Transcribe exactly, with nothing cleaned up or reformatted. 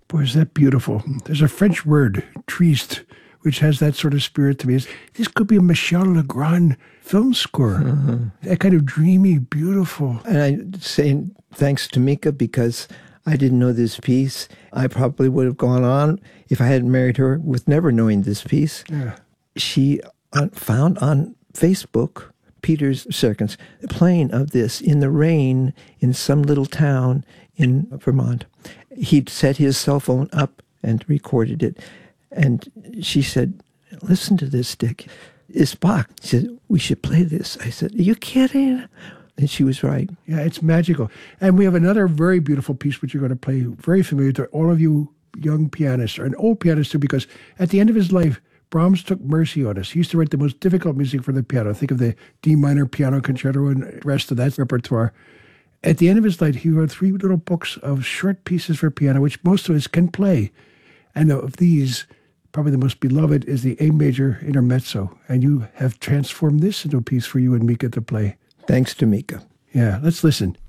Boy, is that beautiful. There's a French word, triste, which has that sort of spirit to me. This could be a Michel Legrand film score. Mm-hmm. That kind of dreamy, beautiful. And I say thanks to Mika, because I didn't know this piece. I probably would have gone on, if I hadn't married her, with never knowing this piece. Yeah. She found on Facebook Peter's seconds playing of this in the rain in some little town in Vermont. He'd set his cell phone up and recorded it. And she said, listen to this, Dick. It's Bach. She said, we should play this. I said, are you kidding? And she was right. Yeah, it's magical. And we have another very beautiful piece which you're going to play, very familiar to all of you young pianists, or an old pianist too, because at the end of his life, Brahms took mercy on us. He used to write the most difficult music for the piano. Think of the D minor piano concerto and the rest of that repertoire. At the end of his life, he wrote three little books of short pieces for piano, which most of us can play. And of these, probably the most beloved is the A major intermezzo. And you have transformed this into a piece for you and Mika to play. Thanks to Mika. Yeah, let's listen.